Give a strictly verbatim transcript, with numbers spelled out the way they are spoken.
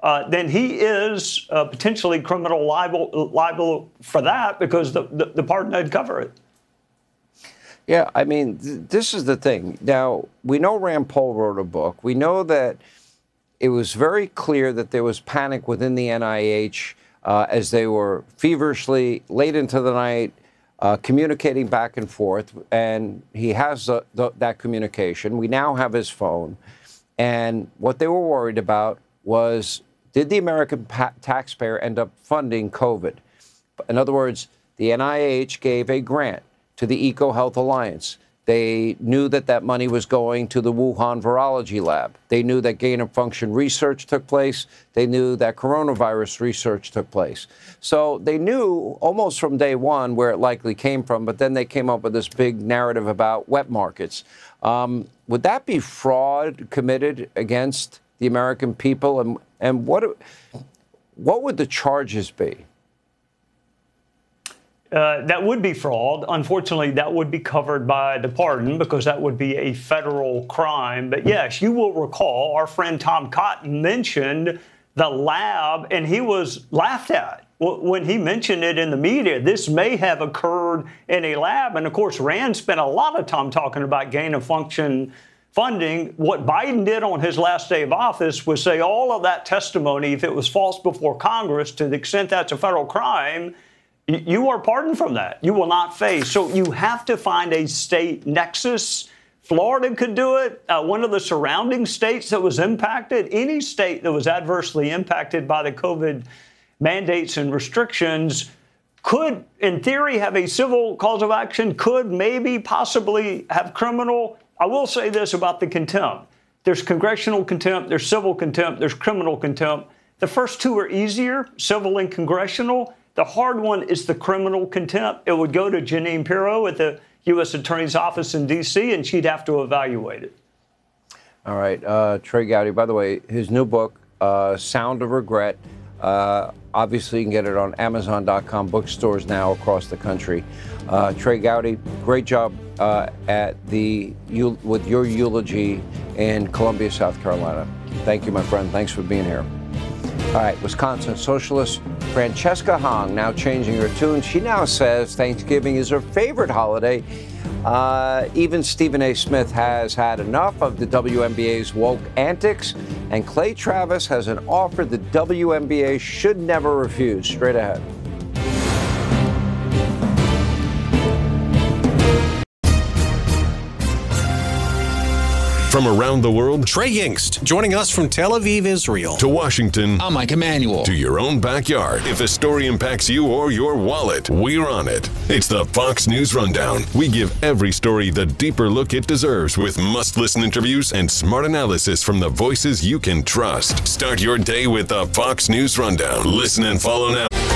uh, then he is uh, potentially criminal liable, liable for that because the, the, the pardon doesn't cover it. Yeah, I mean, th- this is the thing. Now, we know Rand Paul wrote a book. We know that it was very clear that there was panic within the N I H uh, as they were feverishly, late into the night, uh, communicating back and forth. And he has the, the, that communication. We now have his phone. And what they were worried about was, did the American pa- taxpayer end up funding COVID? In other words, the N I H gave a grant to the EcoHealth Alliance. They knew that that money was going to the Wuhan Virology Lab. They knew that gain-of-function research took place. They knew that coronavirus research took place. So they knew almost from day one where it likely came from, but then they came up with this big narrative about wet markets. Um, would that be fraud committed against the American people? And, and what, what would the charges be? Uh, that would be fraud. Unfortunately, that would be covered by the pardon because that would be a federal crime. But yes, you will recall our friend Tom Cotton mentioned the lab, and he was laughed at when he mentioned it in the media. This may have occurred in a lab. And of course, Rand spent a lot of time talking about gain of function funding. What Biden did on his last day of office was say all of that testimony, if it was false before Congress, to the extent that's a federal crime, you are pardoned from that. You will not face. So you have to find a state nexus. Florida could do it. Uh, one of the surrounding states that was impacted, any state that was adversely impacted by the COVID mandates and restrictions could, in theory, have a civil cause of action, could maybe possibly have criminal. I will say this about the contempt. There's congressional contempt, there's civil contempt, there's criminal contempt. The first two are easier, civil and congressional. The hard one is the criminal contempt. It would go to Jeanine Pirro at the U S Attorney's Office in D C, and she'd have to evaluate it. All right. Uh, Trey Gowdy, by the way, his new book, uh, Sound of Regret, uh, obviously you can get it on Amazon dot com, bookstores now across the country. Uh, Trey Gowdy, great job uh, at the with your eulogy in Columbia, South Carolina. Thank you, my friend. Thanks for being here. All right, Wisconsin socialist Francesca Hong now changing her tune. She now says Thanksgiving is her favorite holiday. Uh, even Stephen A. Smith has had enough of the W N B A's woke antics, and Clay Travis has an offer the W N B A should never refuse. Straight ahead. From around the world, Trey Yingst, joining us from Tel Aviv, Israel. To Washington. I'm Mike Emanuel. To your own backyard. If a story impacts you or your wallet, we're on it. It's the Fox News Rundown. We give every story the deeper look it deserves with must-listen interviews and smart analysis from the voices you can trust. Start your day with the Fox News Rundown. Listen and follow now.